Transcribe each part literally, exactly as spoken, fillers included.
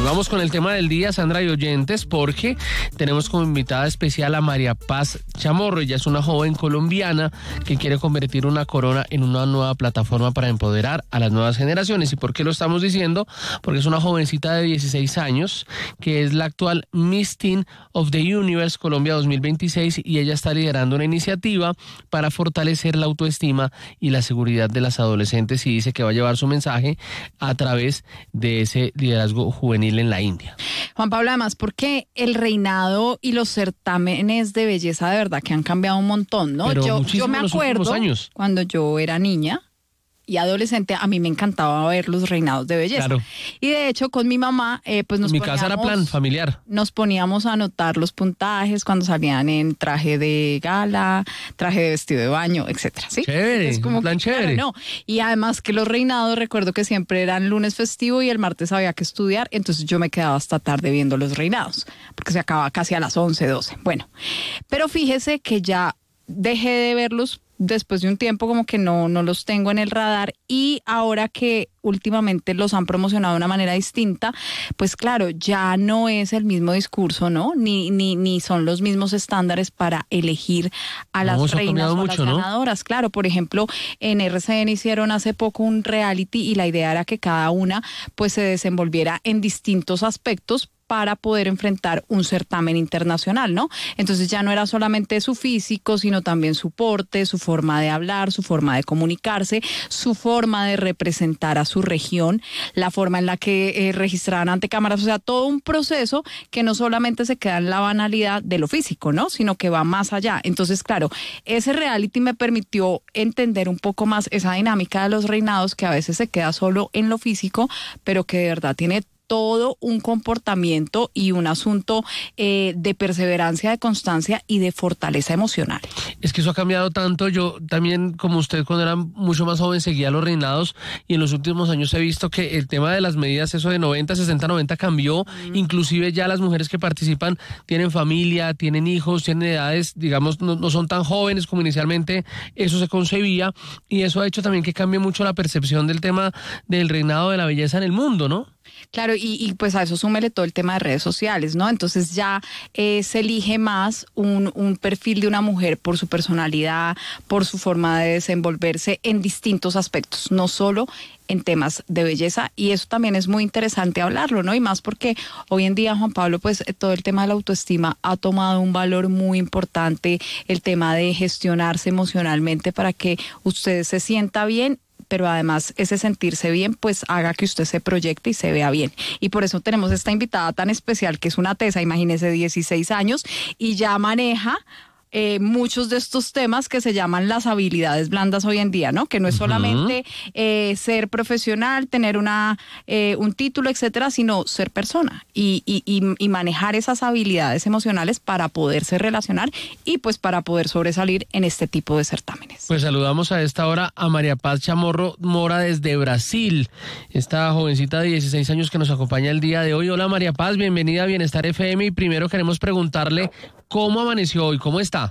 vamos con el tema del día, Sandra y oyentes, porque tenemos como invitada especial a María Paz Chamorro. Ella es una joven colombiana que quiere convertir una corona en una nueva plataforma para empoderar a las nuevas generaciones. ¿Y por qué lo estamos diciendo? Porque es una jovencita de dieciséis años que es la actual Miss Teen of the Universe Colombia dos mil veintiséis, y ella está liderando una iniciativa para fortalecer la autoestima y la seguridad de las adolescentes, y dice que va a llevar su mensaje a través de ese liderazgo juvenil en la India. Juan Pablo, además, porque el reinado y los certámenes de belleza de verdad que han cambiado un montón, ¿no? Pero yo, muchísimo yo me en los acuerdo últimos años. Cuando yo era niña y adolescente, a mí me encantaba ver los reinados de belleza. Claro. Y de hecho, con mi mamá, eh, pues nos Mi poníamos... casa era plan familiar. Nos poníamos a anotar los puntajes cuando salían en traje de gala, traje de vestido de baño, etcétera, ¿sí? Chévere, Es como un plan que, chévere. claro, no. Y además que los reinados, recuerdo que siempre eran lunes festivo y el martes había que estudiar, entonces yo me quedaba hasta tarde viendo los reinados, porque se acababa casi a las once, doce. Bueno, pero fíjese que ya dejé de verlos después de un tiempo, como que no, no los tengo en el radar, y ahora que últimamente los han promocionado de una manera distinta, pues claro, ya no es el mismo discurso, ¿no? Ni, ni, ni son los mismos estándares para elegir a las No, reinas o mucho, las ¿no? ganadoras. Claro, por ejemplo, en R C N hicieron hace poco un reality y la idea era que cada una pues se desenvolviera en distintos aspectos para poder enfrentar un certamen internacional, ¿no? Entonces ya no era solamente su físico, sino también su porte, su forma de hablar, su forma de comunicarse, su forma de representar a su región, la forma en la que eh, registraban ante cámaras, o sea, todo un proceso que no solamente se queda en la banalidad de lo físico, ¿no? Sino que va más allá. Entonces, claro, ese reality me permitió entender un poco más esa dinámica de los reinados, que a veces se queda solo en lo físico, pero que de verdad tiene todo un comportamiento y un asunto eh, de perseverancia, de constancia y de fortaleza emocional. Es que eso ha cambiado tanto. Yo también, como usted, cuando era mucho más joven, seguía los reinados, y en los últimos años he visto que el tema de las medidas, eso de noventa, sesenta, noventa cambió. Mm. Inclusive ya las mujeres que participan tienen familia, tienen hijos, tienen edades, digamos, no, no son tan jóvenes como inicialmente eso se concebía, y eso ha hecho también que cambie mucho la percepción del tema del reinado de la belleza en el mundo, ¿no? Claro, y, y pues a eso súmele todo el tema de redes sociales, ¿no? Entonces ya eh, se elige más un, un perfil de una mujer por su personalidad, por su forma de desenvolverse en distintos aspectos, no solo en temas de belleza, y eso también es muy interesante hablarlo, ¿no? Y más porque hoy en día, Juan Pablo, pues todo el tema de la autoestima ha tomado un valor muy importante, el tema de gestionarse emocionalmente para que usted se sienta bien, pero además ese sentirse bien pues haga que usted se proyecte y se vea bien. Y por eso tenemos esta invitada tan especial, que es una tesa, imagínese, dieciséis años, y ya maneja Eh, muchos de estos temas que se llaman las habilidades blandas hoy en día, ¿no? Que no es solamente eh, ser profesional, tener una eh, un título, etcétera, sino ser persona y, y, y, y manejar esas habilidades emocionales para poderse relacionar y pues para poder sobresalir en este tipo de certámenes. Pues saludamos a esta hora a María Paz Chamorro Mora desde Brasil, esta jovencita de dieciséis años que nos acompaña el día de hoy. Hola María Paz, bienvenida a Bienestar F M, y primero queremos preguntarle cómo amaneció hoy, ¿cómo está?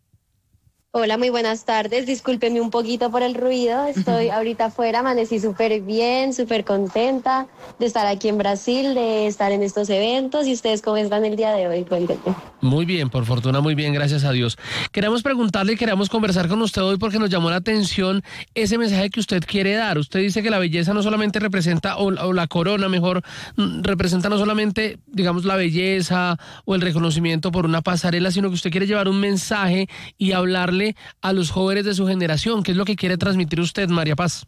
Hola, muy buenas tardes. Discúlpeme un poquito por el ruido. Estoy ahorita afuera, amanecí súper bien, súper contenta de estar aquí en Brasil, de estar en estos eventos. ¿Y ustedes cómo están el día de hoy? Cuéntenme. Muy bien, por fortuna, muy bien, gracias a Dios. Queremos preguntarle y queremos conversar con usted hoy porque nos llamó la atención ese mensaje que usted quiere dar. Usted dice que la belleza no solamente representa, o, o la corona mejor, representa no solamente, digamos, la belleza o el reconocimiento por una pasarela, sino que usted quiere llevar un mensaje y hablarle a los jóvenes de su generación. ¿Qué es lo que quiere transmitir usted, María Paz?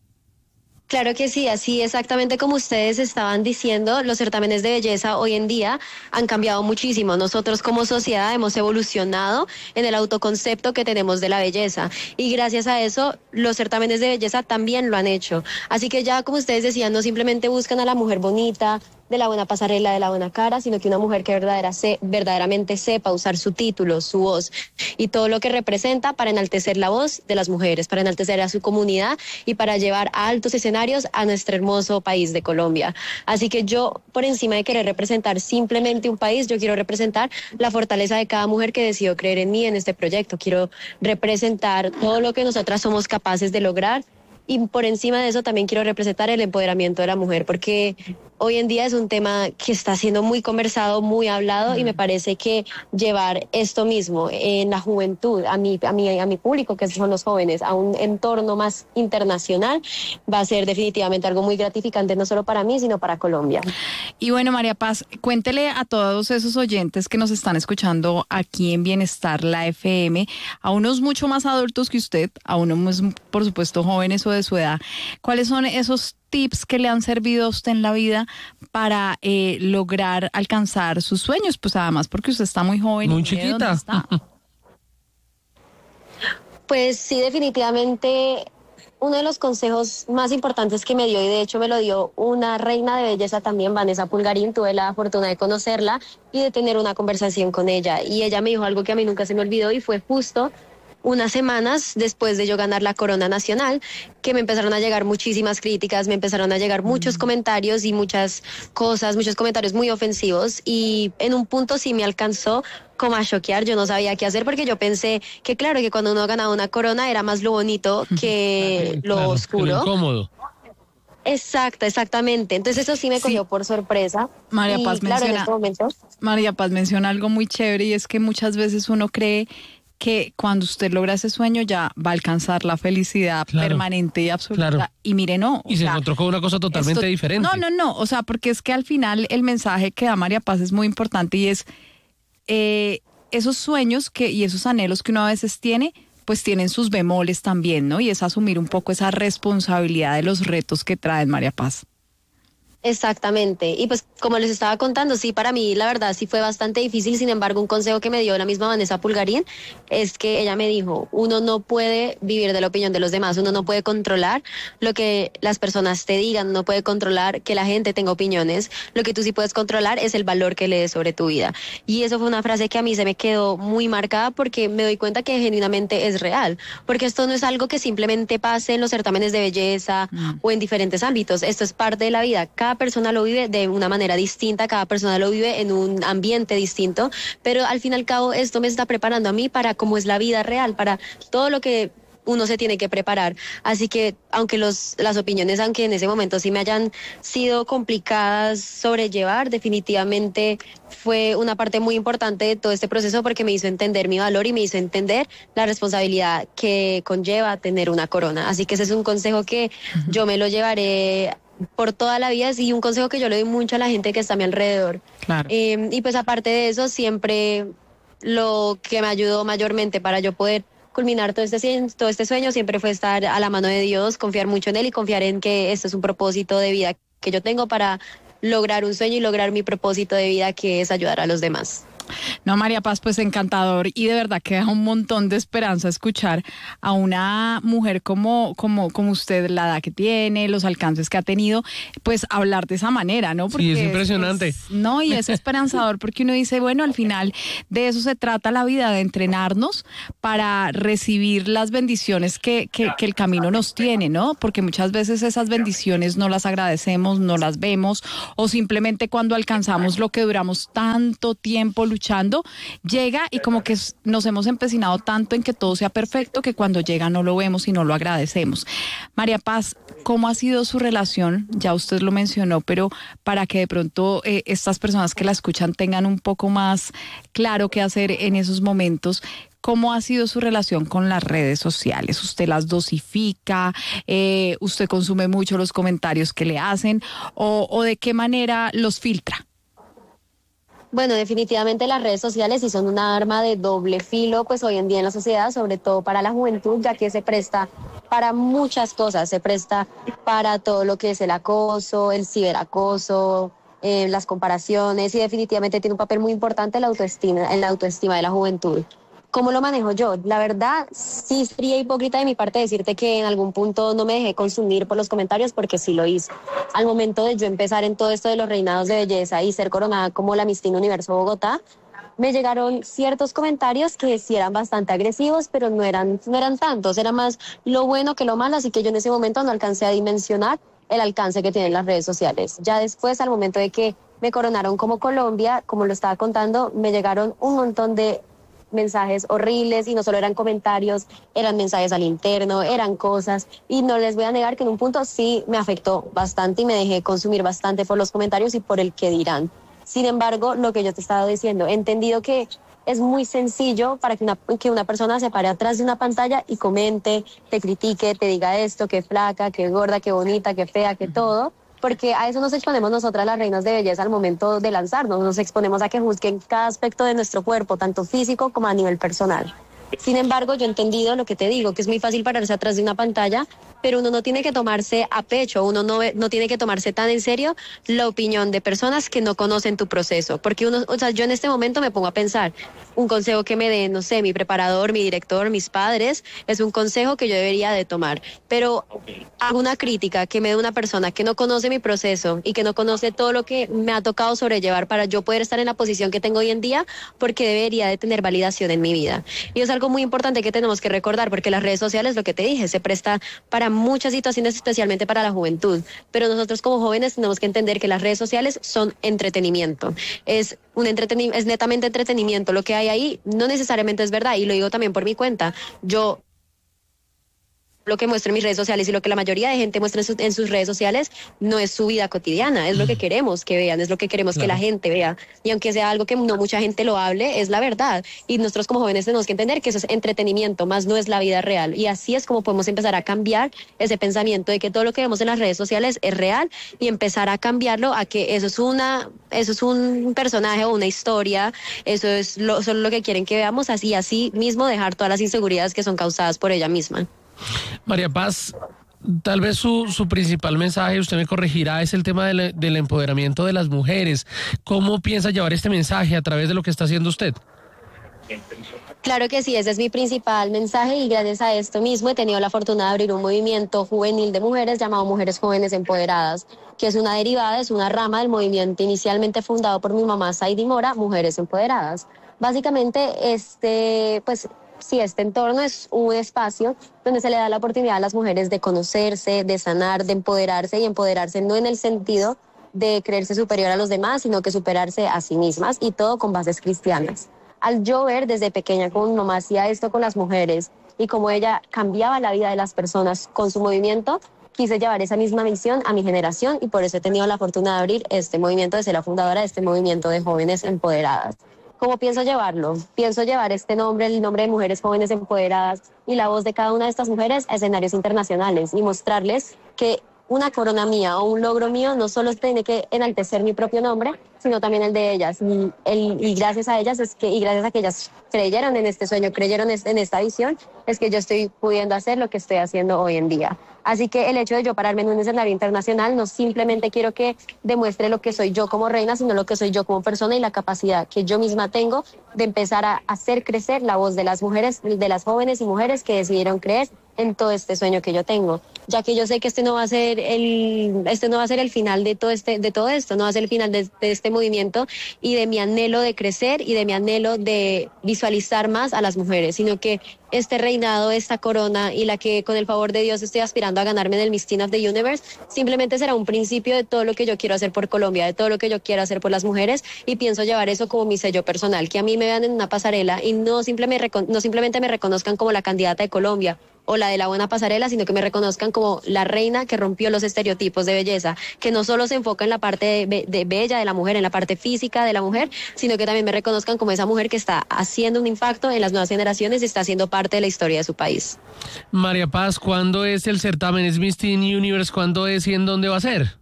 Claro que sí, así exactamente como ustedes estaban diciendo, los certámenes de belleza hoy en día han cambiado muchísimo. Nosotros como sociedad hemos evolucionado en el autoconcepto que tenemos de la belleza, y gracias a eso los certámenes de belleza también lo han hecho. Así que ya, como ustedes decían, no simplemente buscan a la mujer bonita, de la buena pasarela, de la buena cara, sino que una mujer que verdadera se, verdaderamente sepa usar su título, su voz y todo lo que representa para enaltecer la voz de las mujeres, para enaltecer a su comunidad y para llevar a altos escenarios a nuestro hermoso país de Colombia. Así que yo, por encima de querer representar simplemente un país, yo quiero representar la fortaleza de cada mujer que decidió creer en mí, en este proyecto. Quiero representar todo lo que nosotras somos capaces de lograr. Y por encima de eso también quiero representar el empoderamiento de la mujer, porque hoy en día es un tema que está siendo muy conversado, muy hablado, mm. y me parece que llevar esto mismo en la juventud, a mi, a mi, a mi público, que son los jóvenes, a un entorno más internacional, va a ser definitivamente algo muy gratificante, no solo para mí, sino para Colombia. Y bueno, María Paz, cuéntele a todos esos oyentes que nos están escuchando aquí en Bienestar, la F M, a unos mucho más adultos que usted, a unos, por supuesto, jóvenes o de su edad, ¿cuáles son esos tips que le han servido a usted en la vida para eh, lograr alcanzar sus sueños? Pues además porque usted está muy joven. Muy y chiquita. ¿Dónde está? Pues sí, definitivamente uno de los consejos más importantes que me dio, y de hecho me lo dio una reina de belleza también, Vanessa Pulgarín, tuve la fortuna de conocerla y de tener una conversación con ella, y ella me dijo algo que a mí nunca se me olvidó, y fue justo unas semanas después de yo ganar la corona nacional, que me empezaron a llegar muchísimas críticas, me empezaron a llegar muchos mm. comentarios y muchas cosas, muchos comentarios muy ofensivos, y en un punto sí me alcanzó como a choquear. Yo no sabía qué hacer, porque yo pensé que claro, que cuando uno ganaba una corona era más lo bonito que lo claro, oscuro. que lo incómodo. Exacto, exactamente. Entonces eso sí me cogió sí. por sorpresa. María Paz, y, claro, menciona, en este momento, María Paz menciona algo muy chévere, y es que muchas veces uno cree que cuando usted logra ese sueño ya va a alcanzar la felicidad claro, permanente y absoluta. Claro. Y mire, no. Y se sea, encontró con una cosa totalmente esto, diferente. No, no, no. O sea, porque es que al final el mensaje que da María Paz es muy importante, y es eh, esos sueños que y esos anhelos que uno a veces tiene, pues tienen sus bemoles también, ¿no? Y es asumir un poco esa responsabilidad de los retos que traen, María Paz. Exactamente. Y pues como les estaba contando, sí, para mí la verdad sí fue bastante difícil. Sin embargo, un consejo que me dio la misma Vanessa Pulgarín es que ella me dijo, uno no puede vivir de la opinión de los demás, uno no puede controlar lo que las personas te digan, no puede controlar que la gente tenga opiniones. Lo que tú sí puedes controlar es el valor que le des sobre tu vida. Y eso fue una frase que a mí se me quedó muy marcada, porque me doy cuenta que genuinamente es real, porque esto no es algo que simplemente pase en los certámenes de belleza mm. o en diferentes ámbitos. Esto es parte de la vida. Cada persona lo vive de una manera distinta, cada persona lo vive en un ambiente distinto, pero al fin y al cabo esto me está preparando a mí para cómo es la vida real, para todo lo que uno se tiene que preparar. Así que aunque los, las opiniones, aunque en ese momento sí me hayan sido complicadas sobrellevar, definitivamente fue una parte muy importante de todo este proceso, porque me hizo entender mi valor y me hizo entender la responsabilidad que conlleva tener una corona. Así que ese es un consejo que uh-huh. yo me lo llevaré por toda la vida, y un consejo que yo le doy mucho a la gente que está a mi alrededor. Claro. Eh, y pues aparte de eso, siempre lo que me ayudó mayormente para yo poder culminar todo este, todo este sueño siempre fue estar a la mano de Dios, confiar mucho en Él y confiar en que esto es un propósito de vida que yo tengo para lograr un sueño y lograr mi propósito de vida, que es ayudar a los demás. No, María Paz, pues encantador, y de verdad que da un montón de esperanza escuchar a una mujer como, como, como usted, la edad que tiene, los alcances que ha tenido, pues hablar de esa manera, ¿no? Porque sí, es impresionante. Es, no, y es esperanzador, porque uno dice, bueno, al final de eso se trata la vida, de entrenarnos para recibir las bendiciones que, que, que el camino nos tiene, ¿no? Porque muchas veces esas bendiciones no las agradecemos, no las vemos, o simplemente cuando alcanzamos lo que duramos tanto tiempo luchando, luchando, llega y como que nos hemos empecinado tanto en que todo sea perfecto, que cuando llega no lo vemos y no lo agradecemos. María Paz, ¿cómo ha sido su relación? Ya usted lo mencionó, pero para que de pronto eh, estas personas que la escuchan tengan un poco más claro qué hacer en esos momentos, ¿cómo ha sido su relación con las redes sociales? ¿Usted las dosifica? Eh, ¿Usted consume mucho los comentarios que le hacen? ¿O, o de qué manera los filtra? Bueno, definitivamente las redes sociales sí son una arma de doble filo, pues hoy en día en la sociedad, sobre todo para la juventud, ya que se presta para muchas cosas, se presta para todo lo que es el acoso, el ciberacoso, eh, las comparaciones, y definitivamente tiene un papel muy importante en la autoestima, en la autoestima de la juventud. ¿Cómo lo manejo yo? La verdad, sí sería hipócrita de mi parte decirte que en algún punto no me dejé consumir por los comentarios, porque sí lo hice. Al momento de yo empezar en todo esto de los reinados de belleza y ser coronada como la Miss Teen Universo Bogotá, me llegaron ciertos comentarios que sí eran bastante agresivos, pero no eran, no eran tantos, era más lo bueno que lo malo, así que yo en ese momento no alcancé a dimensionar el alcance que tienen las redes sociales. Ya después, al momento de que me coronaron como Colombia, como lo estaba contando, me llegaron un montón de mensajes horribles y no solo eran comentarios, eran mensajes al interno, eran cosas y no les voy a negar que en un punto sí me afectó bastante y me dejé consumir bastante por los comentarios y por el que dirán. Sin embargo, lo que yo te estaba diciendo, he entendido que es muy sencillo para que una, que una persona se pare atrás de una pantalla y comente, te critique, te diga esto, que flaca, que gorda, que bonita, que fea, que todo, porque a eso nos exponemos nosotras las reinas de belleza al momento de lanzarnos, nos exponemos a que juzguen cada aspecto de nuestro cuerpo, tanto físico como a nivel personal. Sin embargo, yo he entendido lo que te digo, que es muy fácil pararse atrás de una pantalla, pero uno no tiene que tomarse a pecho, uno no, no tiene que tomarse tan en serio la opinión de personas que no conocen tu proceso, porque uno, o sea, yo en este momento me pongo a pensar, un consejo que me dé, no sé, mi preparador, mi director, mis padres, es un consejo que yo debería de tomar, pero hago una crítica que me dé una persona que no conoce mi proceso y que no conoce todo lo que me ha tocado sobrellevar para yo poder estar en la posición que tengo hoy en día, porque debería de tener validación en mi vida. Y es algo muy importante que tenemos que recordar, porque las redes sociales, lo que te dije, se presta para muchas situaciones, especialmente para la juventud, pero nosotros como jóvenes tenemos que entender que las redes sociales son entretenimiento, es un entretenimiento, es netamente entretenimiento, lo que hay ahí no necesariamente es verdad, y lo digo también por mi cuenta. Yo lo que muestro en mis redes sociales y lo que la mayoría de gente muestra en, su, en sus redes sociales no es su vida cotidiana, es lo que queremos que vean, es lo que queremos claro. que la gente vea, y aunque sea algo que no mucha gente lo hable, es la verdad, y nosotros como jóvenes tenemos que entender que eso es entretenimiento, más no es la vida real, y así es como podemos empezar a cambiar ese pensamiento de que todo lo que vemos en las redes sociales es real, y empezar a cambiarlo a que eso es una, eso es un personaje o una historia, eso es lo, solo lo que quieren que veamos, así, así mismo dejar todas las inseguridades que son causadas por ella misma. María Paz, tal vez su, su principal mensaje, usted me corregirá, es el tema del, del empoderamiento de las mujeres. ¿Cómo piensa llevar este mensaje a través de lo que está haciendo usted? Claro que sí, ese es mi principal mensaje, y gracias a esto mismo he tenido la fortuna de abrir un movimiento juvenil de mujeres llamado Mujeres Jóvenes Empoderadas, que es una derivada, es una rama del movimiento inicialmente fundado por mi mamá Saidi Mora, Mujeres Empoderadas. Básicamente, este, pues... Sí, este entorno es un espacio donde se le da la oportunidad a las mujeres de conocerse, de sanar, de empoderarse, y empoderarse no en el sentido de creerse superior a los demás, sino que superarse a sí mismas, y todo con bases cristianas. Al yo ver desde pequeña cómo mi mamá hacía esto con las mujeres y cómo ella cambiaba la vida de las personas con su movimiento, quise llevar esa misma misión a mi generación, y por eso he tenido la fortuna de abrir este movimiento, de ser la fundadora de este movimiento de jóvenes empoderadas. ¿Cómo pienso llevarlo? Pienso llevar este nombre, el nombre de Mujeres Jóvenes Empoderadas, y la voz de cada una de estas mujeres a escenarios internacionales, y mostrarles que una corona mía o un logro mío no solo tiene que enaltecer mi propio nombre, sino también el de ellas. Y, el, y gracias a ellas es que, y gracias a que ellas creyeron en este sueño, creyeron en esta visión, es que yo estoy pudiendo hacer lo que estoy haciendo hoy en día. Así que el hecho de yo pararme en un escenario internacional, no simplemente quiero que demuestre lo que soy yo como reina, sino lo que soy yo como persona, y la capacidad que yo misma tengo de empezar a hacer crecer la voz de las mujeres, de las jóvenes y mujeres que decidieron creer en todo este sueño que yo tengo, ya que yo sé que este no va a ser el, este no va a ser el final de todo este, de todo esto, no va a ser el final de, de este movimiento y de mi anhelo de crecer y de mi anhelo de visualizar más a las mujeres, sino que este reinado, esta corona, y la que con el favor de Dios estoy aspirando a ganarme en el Miss Teen of the Universe, simplemente será un principio de todo lo que yo quiero hacer por Colombia, de todo lo que yo quiero hacer por las mujeres, y pienso llevar eso como mi sello personal, que a mí me vean en una pasarela y no simplemente, no simplemente me reconozcan como la candidata de Colombia o la de la buena pasarela, sino que me reconozcan como la reina que rompió los estereotipos de belleza, que no solo se enfoca en la parte de, de bella de la mujer, en la parte física de la mujer, sino que también me reconozcan como esa mujer que está haciendo un impacto en las nuevas generaciones y está siendo parte de la historia de su país. María Paz, ¿cuándo es el certamen? ¿Es Miss Teen Universe? ¿Cuándo es y en dónde va a ser?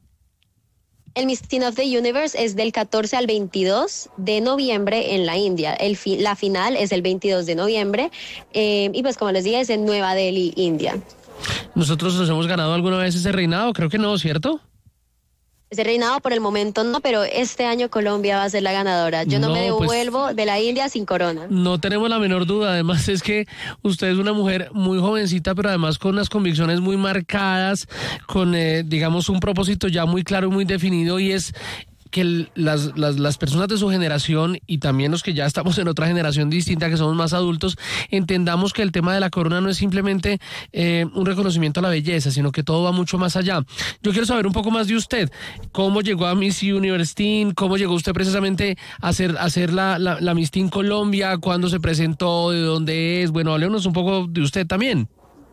El Miss Teen of the Universe es del catorce al veintidós de noviembre en la India. El fi- la final es el veintidós de noviembre eh, y pues como les dije es en Nueva Delhi, India. ¿Nosotros nos hemos ganado alguna vez ese reinado? Creo que no, ¿cierto? Ese reinado por el momento no, pero este año Colombia va a ser la ganadora. Yo no, no me devuelvo pues, de la India sin corona. No tenemos la menor duda. Además es que usted es una mujer muy jovencita, pero además con unas convicciones muy marcadas, con eh, digamos un propósito ya muy claro y muy definido, y es que el, las, las, las personas de su generación y también los que ya estamos en otra generación distinta, que somos más adultos, entendamos que el tema de la corona no es simplemente eh, un reconocimiento a la belleza, sino que todo va mucho más allá. Yo quiero saber un poco más de usted. ¿Cómo llegó a Miss Universe Teen? ¿Cómo llegó usted precisamente a hacer, a hacer la, la, la Miss Teen Colombia? ¿Cuándo se presentó? ¿De dónde es? Bueno, háblenos un poco de usted también.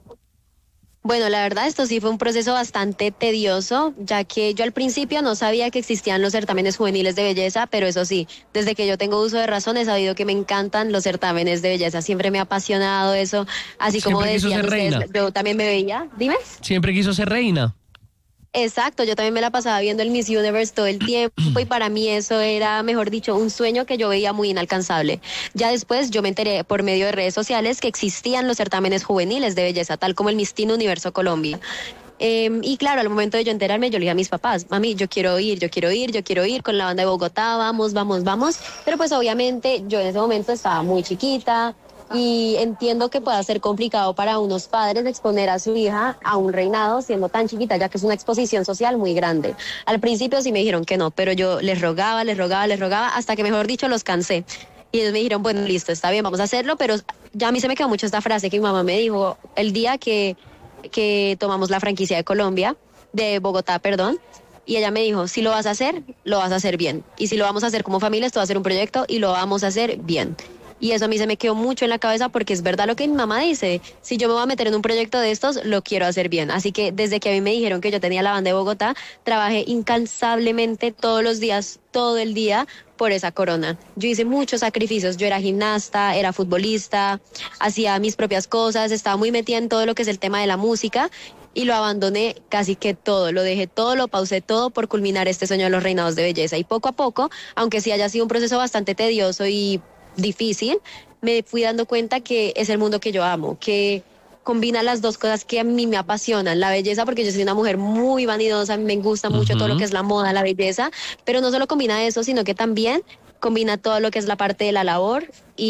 Bueno, la verdad esto sí fue un proceso bastante tedioso, ya que yo al principio no sabía que existían los certámenes juveniles de belleza, pero eso sí, desde que yo tengo uso de razón he sabido que me encantan los certámenes de belleza, siempre me ha apasionado eso, así como Siempre quiso decían ser ustedes, reina. yo también me veía, dime. Siempre quiso ser reina. Exacto, yo también me la pasaba viendo el Miss Universe todo el tiempo y para mí eso era, mejor dicho, un sueño que yo veía muy inalcanzable. Ya después yo me enteré por medio de redes sociales que existían los certámenes juveniles de belleza, tal como el Miss Teen Universo Colombia. Eh, y claro, al momento de yo enterarme, yo le dije a mis papás, mami, yo quiero ir, yo quiero ir, yo quiero ir con la banda de Bogotá, vamos, vamos, vamos. Pero pues obviamente yo en ese momento estaba muy chiquita, y entiendo que pueda ser complicado para unos padres exponer a su hija a un reinado siendo tan chiquita, ya que es una exposición social muy grande. Al principio sí me dijeron que no, pero yo les rogaba, les rogaba, les rogaba, hasta que mejor dicho los cansé. Y ellos me dijeron, bueno, listo, está bien, vamos a hacerlo, pero ya a mí se me quedó mucho esta frase que mi mamá me dijo el día que, que tomamos la franquicia de Colombia, de Bogotá, perdón. Y ella me dijo, si lo vas a hacer, lo vas a hacer bien. Y si lo vamos a hacer como familia, esto va a ser un proyecto y lo vamos a hacer bien. Y eso a mí se me quedó mucho en la cabeza porque es verdad lo que mi mamá dice. Si yo me voy a meter en un proyecto de estos, lo quiero hacer bien. Así que desde que a mí me dijeron que yo tenía la banda de Bogotá, trabajé incansablemente todos los días, todo el día por esa corona. Yo hice muchos sacrificios. Yo era gimnasta, era futbolista, hacía mis propias cosas, estaba muy metida en todo lo que es el tema de la música y lo abandoné casi que todo. Lo dejé todo, lo pausé todo por culminar este sueño de los reinados de belleza. Y poco a poco, aunque sí haya sido un proceso bastante tedioso y difícil, me fui dando cuenta que es el mundo que yo amo, que combina las dos cosas que a mí me apasionan, la belleza, porque yo soy una mujer muy vanidosa, me gusta mucho uh-huh. todo lo que es la moda, la belleza, pero no solo combina eso, sino que también combina todo lo que es la parte de la labor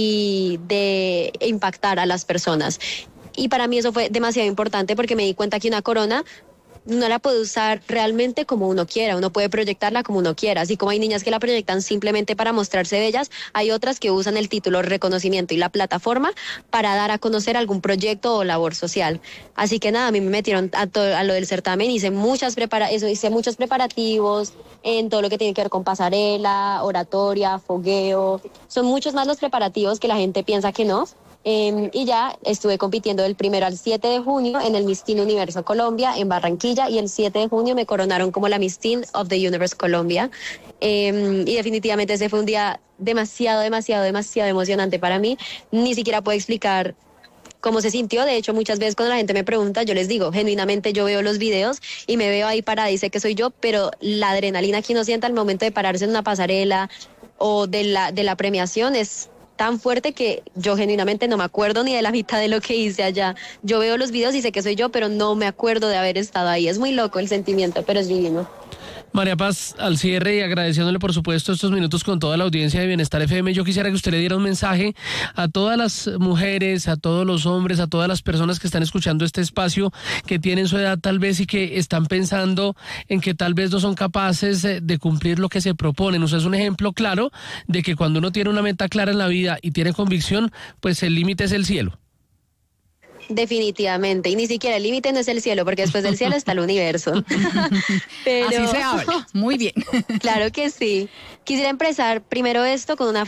y de impactar a las personas. Y para mí eso fue demasiado importante porque me di cuenta que una corona no la puede usar realmente como uno quiera, uno puede proyectarla como uno quiera, así como hay niñas que la proyectan simplemente para mostrarse bellas, hay otras que usan el título, reconocimiento y la plataforma para dar a conocer algún proyecto o labor social. Así que nada, a mí me metieron a, todo, a lo del certamen, hice muchas prepara eso, hice muchos preparativos en todo lo que tiene que ver con pasarela, oratoria, fogueo, son muchos más los preparativos que la gente piensa que no. Eh, y ya estuve compitiendo del primero al siete de junio en el Miss Teen Universo Colombia en Barranquilla y el siete de junio me coronaron como la Miss Teen of the Universe Colombia. Eh, y definitivamente ese fue un día demasiado, demasiado, demasiado emocionante para mí. Ni siquiera puedo explicar cómo se sintió. De hecho, muchas veces cuando la gente me pregunta, yo les digo, genuinamente yo veo los videos y me veo ahí parada y sé que soy yo, pero la adrenalina que uno siente al momento de pararse en una pasarela o de la, de la premiación es tan fuerte que yo genuinamente no me acuerdo ni de la mitad de lo que hice allá. Yo veo los videos y sé que soy yo, pero no me acuerdo de haber estado ahí. Es muy loco el sentimiento, pero es divino. María Paz, al cierre y agradeciéndole por supuesto estos minutos con toda la audiencia de Bienestar F M, yo quisiera que usted le diera un mensaje a todas las mujeres, a todos los hombres, a todas las personas que están escuchando este espacio, que tienen su edad tal vez y que están pensando en que tal vez no son capaces de cumplir lo que se proponen. Usted es un ejemplo claro de que cuando uno tiene una meta clara en la vida y tiene convicción, pues el límite es el cielo. Definitivamente, y ni siquiera el límite no es el cielo, porque después del cielo está el universo. Pero así se habla, muy bien. Claro que sí. Quisiera empezar primero esto con una